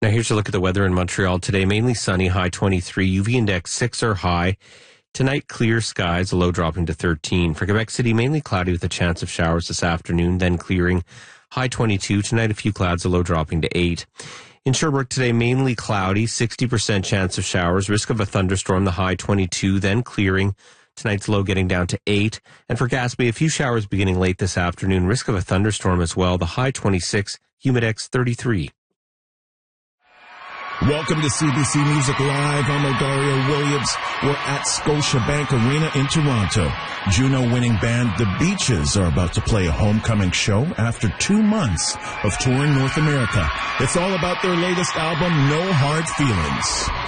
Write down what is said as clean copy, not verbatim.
Now here's a look at the weather in Montreal today. Mainly sunny, high 23. UV index 6 or high. Tonight, clear skies, a low dropping to 13. For Quebec City, mainly cloudy with a chance of showers this afternoon, then clearing, high 22. Tonight, a few clouds, a low dropping to 8. In Sherbrooke today, mainly cloudy, 60% chance of showers, risk of a thunderstorm, the high 22, then clearing. Tonight's low getting down to 8. And for Gaspé, a few showers beginning late this afternoon, risk of a thunderstorm as well, the high 26, humidex 33. Welcome to CBC Music Live. I'm Odario Williams. We're at Scotiabank Arena in Toronto. Juno-winning band The Beaches are about to play a homecoming show after 2 months of touring North America. It's all about their latest album, No Hard Feelings.